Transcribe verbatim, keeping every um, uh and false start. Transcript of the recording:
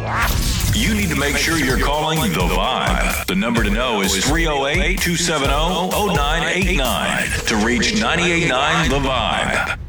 You need to make sure you're calling The Vibe. The number to know is three oh eight, two seven zero, zero nine eight nine to reach nine eight nine The Vibe.